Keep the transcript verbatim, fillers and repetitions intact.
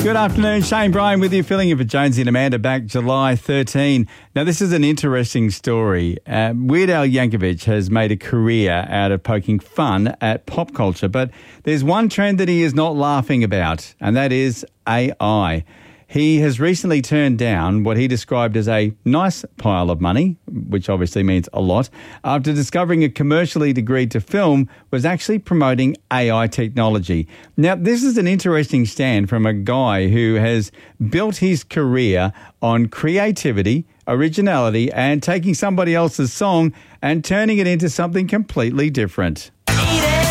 Good afternoon, Shane Bryan with you, filling in for Jonesy and Amanda back July thirteenth. Now, this is an interesting story. Uh, Weird Al Yankovic has made a career out of poking fun at pop culture, but there's one trend that he is not laughing about, and that is A I. He has recently turned down what he described as a nice pile of money, which obviously means a lot, after discovering a commercial he'd agreed to film was actually promoting A I technology. Now, this is an interesting stand from a guy who has built his career on creativity, originality, and taking somebody else's song and turning it into something completely different.